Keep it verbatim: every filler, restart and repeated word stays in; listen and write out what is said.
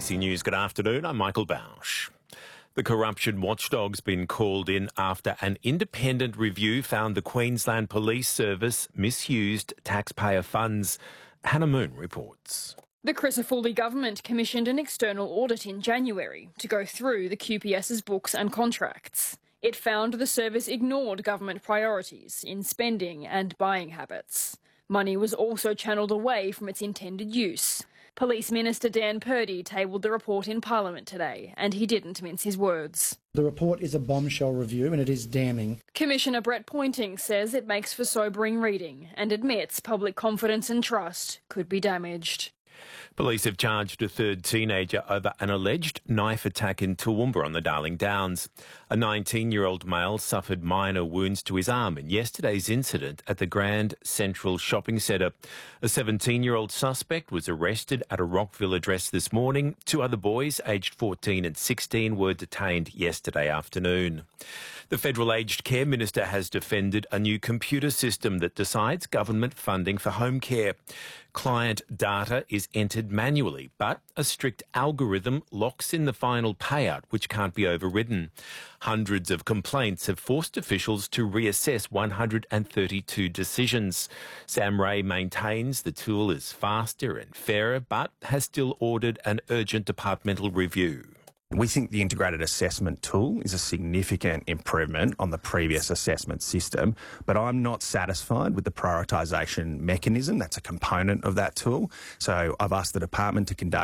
C News, good afternoon. I'm Michael Bausch. The corruption watchdog's been called in after an independent review found the Queensland Police Service misused taxpayer funds. Hannah Moon reports. The Crisafulli government commissioned an external audit in January to go through the Q P S's books and contracts. It found the service ignored government priorities in spending and buying habits. Money was also channelled away from its intended use. Police Minister Dan Purdy tabled the report in Parliament today, and he didn't mince his words. The report is a bombshell review and it is damning. Commissioner Brett Pointing says it makes for sobering reading and admits public confidence and trust could be damaged. Police have charged a third teenager over an alleged knife attack in Toowoomba on the Darling Downs. A nineteen-year-old male suffered minor wounds to his arm in yesterday's incident at the Grand Central Shopping Centre. A seventeen-year-old suspect was arrested at a Rockville address this morning. Two other boys, aged fourteen and sixteen, were detained yesterday afternoon. The Federal Aged Care Minister has defended a new computer system that decides government funding for home care. Client data is entered manually, but a strict algorithm locks in the final payout, which can't be overridden. Hundreds of complaints have forced officials to reassess one hundred thirty-two decisions. Sam Ray maintains the tool is faster and fairer, but has still ordered an urgent departmental review. We think the integrated assessment tool is a significant improvement on the previous assessment system, but I'm not satisfied with the prioritisation mechanism. That's a component of that tool. So I've asked the department to conduct